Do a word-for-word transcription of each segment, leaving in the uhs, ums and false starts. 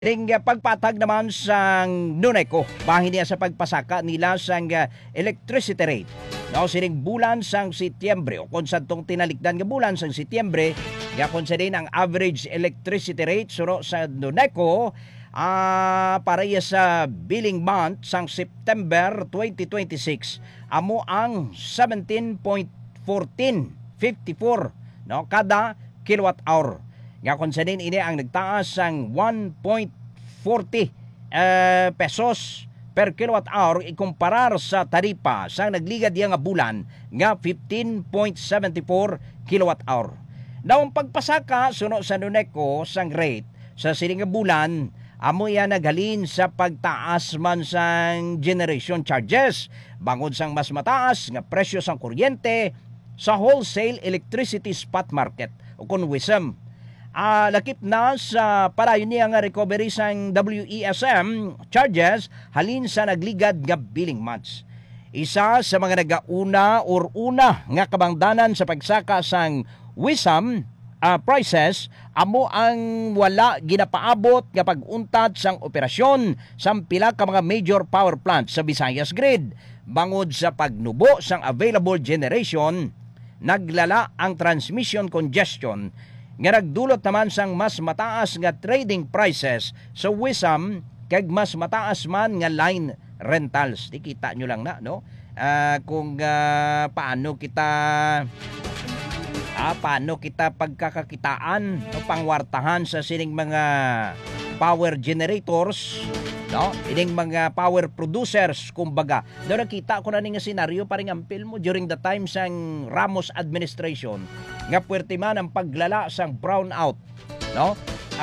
Ring uh, pagpatag naman sang Nuneco, bahin niya sa pagpasaka nila sang uh, electricity rate. No, sining bulan sang Setyembre o kung sa tong tinalikdan nga bulan sang Setyembre, nga kung sa din ang average electricity rate suro sa Nuneco uh, para sa billing month sang September twenty twenty-six amo ang seventeen point one four five four no kada kilowatt hour. Nga kung sa din ini ang nagtaas sang one point four zero uh, pesos per kilowatt hour ikumparar sa taripa sang nagligad yang nga bulan nga fifteen point seven four kilowatt hour. Daw pagpasaka suno sa Nuneco sang rate sa sining nga bulan amo yan naghalin sa pagtaas man sang generation charges bangod sang mas mataas nga presyo sang kuryente sa wholesale electricity spot market o kun W I S M. Uh, lakip na sa parayon niya nga recovery sang W E S M charges halin sa nagligad nga billing months. Isa sa mga nagauna or una nga kabangdanan sa pagsaka sang W I S M uh, prices amo ang wala ginapaabot nga pag-untad sang operasyon sang pila ka mga major power plants sa Visayas Grid. Bangod sa pagnubo sang available generation, naglala ang transmission congestion nga nagdulot naman sang mas mataas nga trading prices sa W I S M kag mas mataas man nga line rentals. Di kita nyo lang na no uh, kung uh, paano kita ah, paano kita pagkakakitaan no, pangwartahan sa sining mga power generators no ining mga power producers kumbaga. Do nakita ko na ning senaryo paring ampil mo during the time sang Ramos administration nga puwerte man ang paglala sang brownout no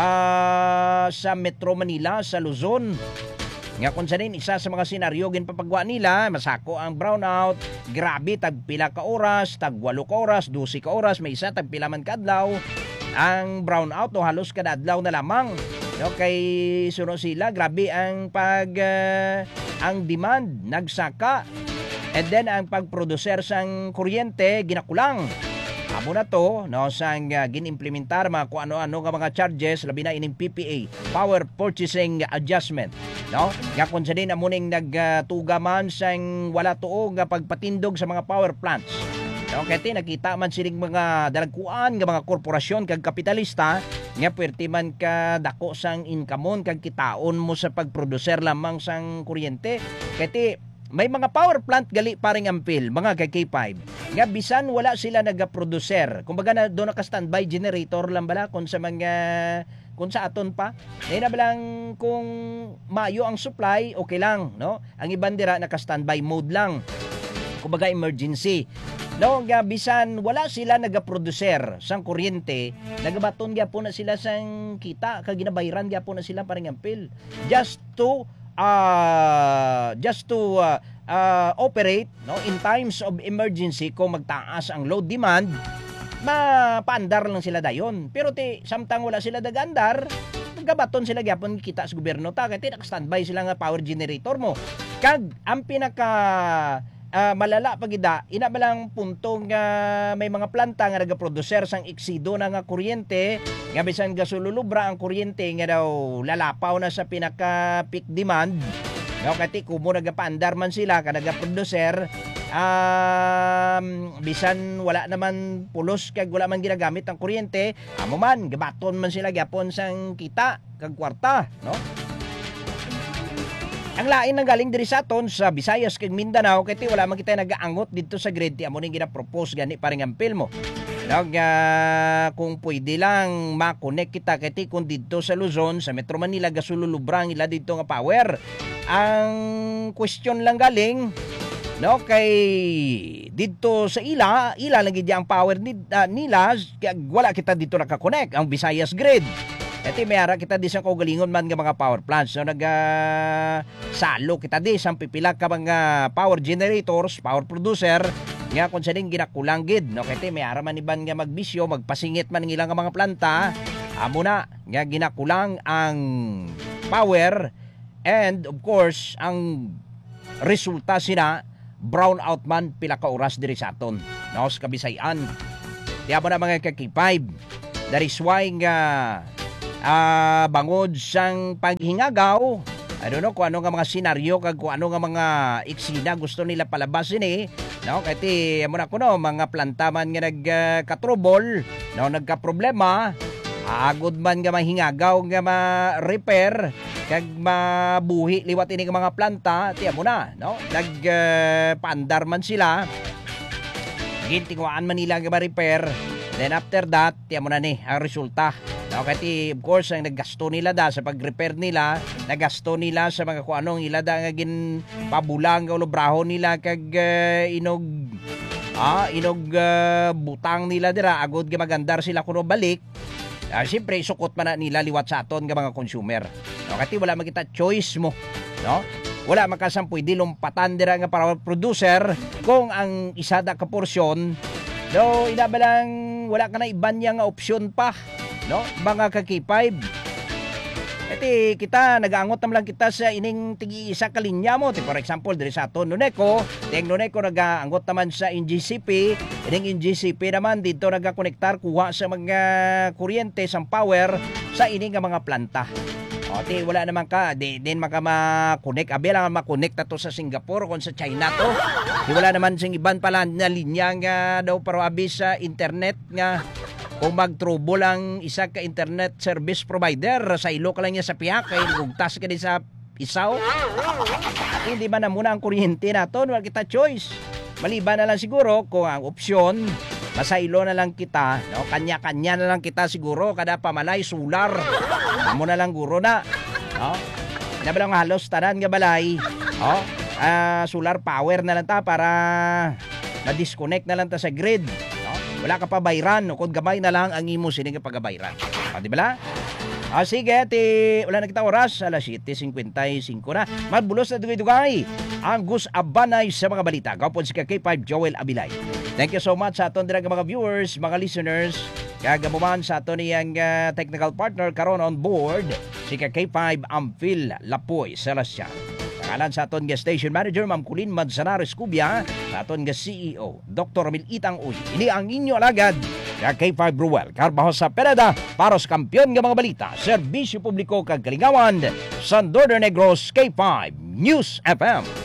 uh, sa Metro Manila sa Luzon nga kung saan isa sa mga senaryo ginpapagwa nila masako ang brownout grabe tag pila ka oras tag walo ka oras dose ka oras may isa tag pila man kadlaw ang brownout o halos kada adlaw na lamang. No, kay suno sila grabe ang pag uh, ang demand nagsaka and then ang pagproducer sang kuryente ginakulang. Amo na to no sang uh, ginimplementar mga kung ano-ano nga mga charges labi na ining P P A, Power Purchasing Adjustment. No? Nga kung sa din amuning nagtuga man sang wala tuo nga pagpatindog sa mga power plants. No, kaya nakita man siling mga dalagkuan nga mga korporasyon kag kapitalista nga puwerte man ka dako sang inkamon kag kitaon mo sa pagproducer lamang sang kuryente. Kaya may mga power plant gali paring ampil, mga kay K five nga bisan wala sila nagaproducer. Kumbaga na do naka standby generator lang bala kung sa mga kung sa aton pa. Nay na balang kung mayo ang supply, okay lang, no? Ang iban dira naka standby mode lang. Kumbaga emergency. No, nga bisan wala sila nagaproducer sang kuryente, nagabaton gyapon na sila sang kita kag ginabayaran gyapon na sila paring ampil just to uh, just to uh, uh, operate no in times of emergency kung magtaas ang load demand, mapaandar lang sila dayon. Pero ti samtang wala sila nagandar, nagabaton sila gyapon kita sa gobyerno ta kay naka-standby sila nga power generator mo. Kag ang pinaka Uh, malala pagida ina balang puntong uh, may mga planta nga nagaproducer sang eksido na nga kuryente nga bisan gasululubra ang kuryente nga daw lalapaw na sa pinaka peak demand no kati kumo nagapaandar man sila ka nagaproducer um, bisan wala naman pulos kag wala man ginagamit ang kuryente amo man gabaton man sila gyapon sang kita kag kwarta no. Ang lain nang galing diri sa aton sa Visayas kag Mindanao kay wala man kita nagaangot dito sa grid ti amo ning gina-propose gani paring ampil mo. Nag uh, kung pwede lang ma-connect kita kay kung dito sa Luzon sa Metro Manila gasululubrang ila dito nga power. Ang question lang galing no kay dito sa ila ila lang gid ang power ni, uh, nila kaya wala kita dito naka-connect ang Visayas Grid. Iti may ara kita di sa kaugalingon man nga mga power plants. So nag uh, salo kita di sa pipila ka mga power generators, power producer nga kung sa din ginakulang gid. No kay may ara man iban nga magbisyo, magpasingit man ng ilang mga planta. Amo na nga ginakulang ang power and of course ang resulta sina brownout man pila ka oras diri sa aton. No sa Kabisayan. Diya mo na mga K five. That is why nga ah, bangod sang paghingagaw. I don't know kung ano nga mga senaryo kag kung ano nga mga eksena gusto nila palabasin eh. No, kati amo na ko no mga planta man nga nagkatrubol, no nagka-problema, agod man nga mahingagaw nga ma-repair kag mabuhi liwat ini nga mga planta, ti amo na, no? Nagpaandar man sila. Gintingwaan man nila nga ma-repair. Then after that, ti amo na ni ang resulta. No, kati of course ang naggasto nila da sa pag-repair nila, nagasto nila sa mga kung anong ila da nga gin pabulang nga ulobrahon nila kag uh, inog ah inog uh, butang nila dira agod nga magandar sila kuno balik. Ah, siyempre sukot man na nila liwat sa aton nga mga consumer. No, kati wala makita choice mo, no? Wala makasam pwede lumpatan dira nga para producer kung ang isa da ka porsyon do inabalang wala ka na iban nga opsyon pa. No, mga ka K five. Iti kita nagaangot naman lang kita sa ining tigi isa ka linya mo. Ti for example diri sa aton Noneco, ting Noneco nagaangot naman sa N G C P, ining N G C P naman dito nagakonektar kuha sa mga kuryente sang power sa ining nga mga planta. O ti wala naman ka di din maka ma-connect abi lang ma-connect to sa Singapore kon sa China to. Di wala naman sing iban pala na linya nga daw pero abi sa internet nga kung mag-trouble ang isa ka internet service provider, sa ilo ka lang niya sa piyak, kaya gugtas ka din sa isaw. Hindi ba na muna ang kuryente nato? Wala kita choice. Maliban na lang siguro kung ang opsyon, masailo na lang kita, no? Kanya-kanya na lang kita siguro, kada pamalay, solar. Amo na lang guro na. No? Nabalang halos tanan nga balay. No? Uh, solar power na lang ta para ma-disconnect na lang ta sa grid. Wala ka pa bayran, no? Kung gabay na lang ang imo sining pagabayran. Ah, di ba la? Ah, sige, ti, wala na kita oras, alas siyete singkwentaysinko na. Magbulos na dugay-dugay ang Gus Abanay sa mga balita. Gawpon si K five Joel Abilay. Thank you so much sa aton dirang mga viewers, mga listeners. Kagamuman sa aton niyang uh, technical partner karon on board, si K five Amphil Lapoy Celestial. Pangalan sa aton nga station manager, Ma'am Colleen Manzanares Cubia, sa aton nga C E O, Doctor Ramil Itang Uy. Ini ang inyo alagad, K five Ruel, Carbaho sa Pereda, para sa kampiyon nga mga balita, serbisyo publiko kag kalingawan, sa Northern Negros K five News F M.